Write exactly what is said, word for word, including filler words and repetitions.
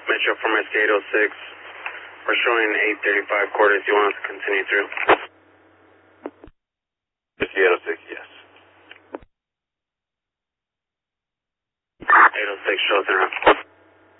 Metro from S K eight oh six. We're showing eight thirty-five quarters. You want us to continue through? S K eight oh six, yes. eight oh six shows in.